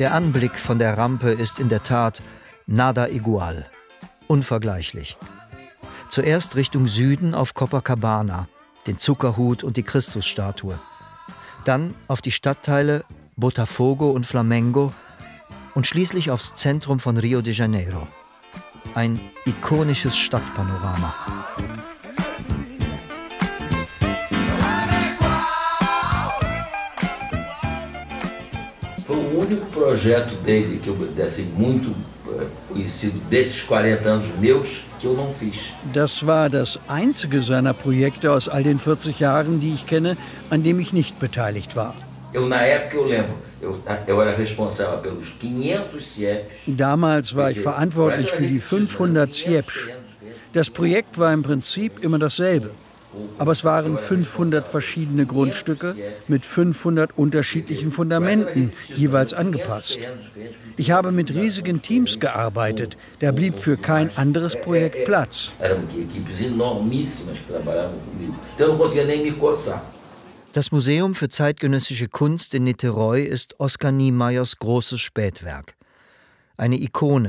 Der Anblick von der Rampe ist in der Tat nada igual, unvergleichlich. Zuerst Richtung Süden auf Copacabana, den Zuckerhut und die Christusstatue. Dann auf die Stadtteile Botafogo und Flamengo und schließlich aufs Zentrum von Rio de Janeiro. Ein ikonisches Stadtpanorama. Foi o único projeto dele que eu desse muito conhecido desses 40 anos meus que eu não fiz. Das war das einzige seiner Projekte aus all den 40 Jahren, die ich kenne, an dem ich nicht beteiligt war. Na época eu lembro, eu era responsável pelos 500 CIEPs. Damals war ich verantwortlich für die 500 CIEPs. Das Projekt war im Prinzip immer dasselbe. Aber es waren 500 verschiedene Grundstücke mit 500 unterschiedlichen Fundamenten, jeweils angepasst. Ich habe mit riesigen Teams gearbeitet. Da blieb für kein anderes Projekt Platz. Das Museum für zeitgenössische Kunst in Niterói ist Oscar Niemeyers großes Spätwerk. Eine Ikone,